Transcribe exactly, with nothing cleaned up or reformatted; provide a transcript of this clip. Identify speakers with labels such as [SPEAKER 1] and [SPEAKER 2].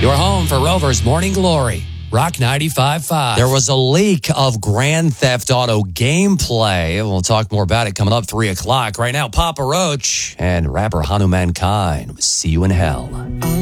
[SPEAKER 1] Your home for Rover's Morning Glory. Rock ninety-five point five. There was a leak of Grand Theft Auto gameplay. We'll talk more about it coming up three o'clock. Right now, Papa Roach and rapper Hanuman Khan. See you in hell.